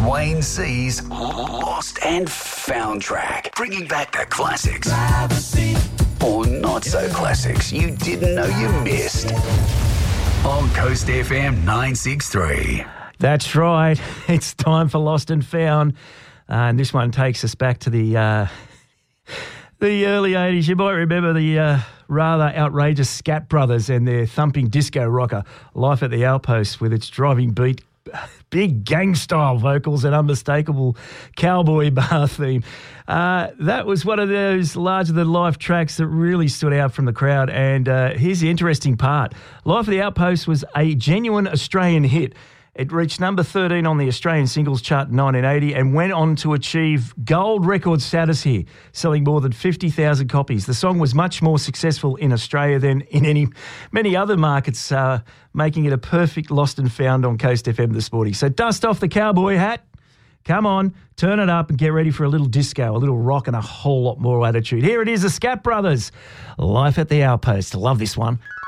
Wayne C's Lost and Found track, bringing back the classics. Or not so classics you didn't know you missed. On Coast FM 963. That's right. It's time for Lost and Found. And this one takes us back to the early 80s. You might remember the rather outrageous Scat Brothers and their thumping disco rocker, Life at the Outpost, with its driving beat, big gang-style vocals and unmistakable cowboy bar theme. That was one of those larger-than-life tracks that really stood out from the crowd. And here's the interesting part. Life at the Outpost was a genuine Australian hit. It reached number 13 on the Australian Singles Chart in 1980 and went on to achieve gold record status here, selling more than 50,000 copies. The song was much more successful in Australia than in many other markets, making it a perfect Lost and Found on Coast FM this morning. So dust off the cowboy hat. Come on, turn it up and get ready for a little disco, a little rock and a whole lot more attitude. Here it is, the Scat Brothers, Life at the Outpost. Love this one.